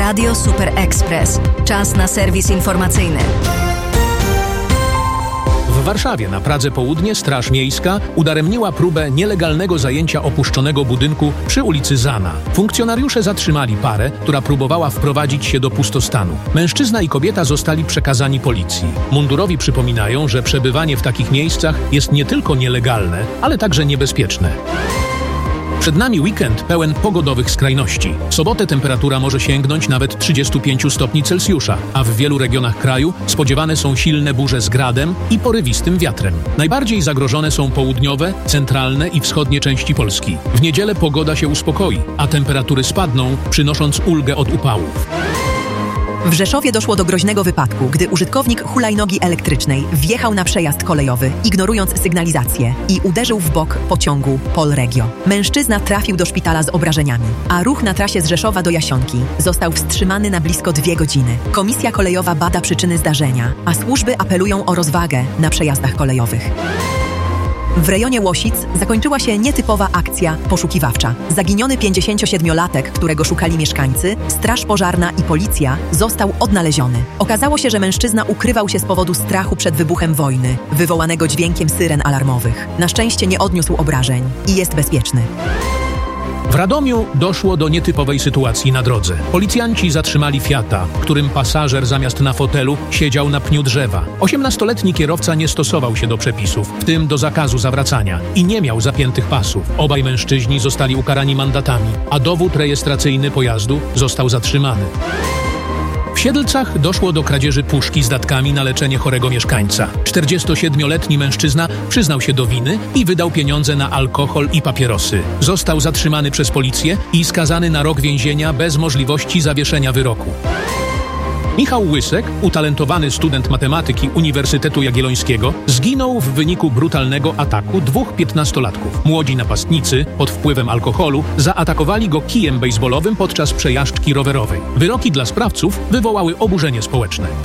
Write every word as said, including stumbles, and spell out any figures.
Radio Super Express. Czas na serwis informacyjny. W Warszawie na Pradze Południe Straż Miejska udaremniła próbę nielegalnego zajęcia opuszczonego budynku przy ulicy Zana. Funkcjonariusze zatrzymali parę, która próbowała wprowadzić się do pustostanu. Mężczyzna i kobieta zostali przekazani policji. Mundurowi przypominają, że przebywanie w takich miejscach jest nie tylko nielegalne, ale także niebezpieczne. Przed nami weekend pełen pogodowych skrajności. W sobotę temperatura może sięgnąć nawet trzydziestu pięciu stopni Celsjusza, a w wielu regionach kraju spodziewane są silne burze z gradem i porywistym wiatrem. Najbardziej zagrożone są południowe, centralne i wschodnie części Polski. W niedzielę pogoda się uspokoi, a temperatury spadną, przynosząc ulgę od upałów. W Rzeszowie doszło do groźnego wypadku, gdy użytkownik hulajnogi elektrycznej wjechał na przejazd kolejowy, ignorując sygnalizację i uderzył w bok pociągu Polregio. Mężczyzna trafił do szpitala z obrażeniami, a ruch na trasie z Rzeszowa do Jasionki został wstrzymany na blisko dwie godziny. Komisja kolejowa bada przyczyny zdarzenia, a służby apelują o rozwagę na przejazdach kolejowych. W rejonie Łosic zakończyła się nietypowa akcja poszukiwawcza. Zaginiony pięćdziesięciosiedmiolatek, którego szukali mieszkańcy, straż pożarna i policja, został odnaleziony. Okazało się, że mężczyzna ukrywał się z powodu strachu przed wybuchem wojny, wywołanego dźwiękiem syren alarmowych. Na szczęście nie odniósł obrażeń i jest bezpieczny. W Radomiu doszło do nietypowej sytuacji na drodze. Policjanci zatrzymali Fiata, w którym pasażer zamiast na fotelu siedział na pniu drzewa. osiemnastoletni kierowca nie stosował się do przepisów, w tym do zakazu zawracania, i nie miał zapiętych pasów. Obaj mężczyźni zostali ukarani mandatami, a dowód rejestracyjny pojazdu został zatrzymany. W Siedlcach doszło do kradzieży puszki z datkami na leczenie chorego mieszkańca. czterdziestosiedmioletni mężczyzna przyznał się do winy i wydał pieniądze na alkohol i papierosy. Został zatrzymany przez policję i skazany na rok więzienia bez możliwości zawieszenia wyroku. Michał Łysek, utalentowany student matematyki Uniwersytetu Jagiellońskiego, zginął w wyniku brutalnego ataku dwóch piętnastolatków. Młodzi napastnicy pod wpływem alkoholu zaatakowali go kijem bejsbolowym podczas przejażdżki rowerowej. Wyroki dla sprawców wywołały oburzenie społeczne.